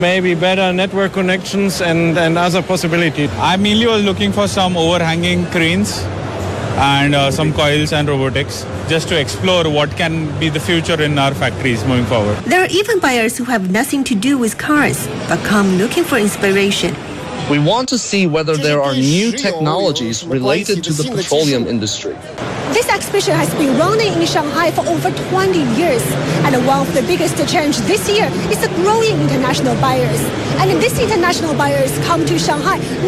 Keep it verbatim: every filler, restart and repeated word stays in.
Maybe better network connections and, and other possibilities. I mainly was looking for some overhanging cranes and uh, some coils and robotics, just to explore what can be the future in our factories moving forward. There are even buyers who have nothing to do with cars, but come looking for inspiration. We want to see whether there are new technologies related to the petroleum industry. This exhibition has been running in Shanghai for over twenty years, and one of the biggest change this year is the growing international buyers. And these international buyers come to Shanghai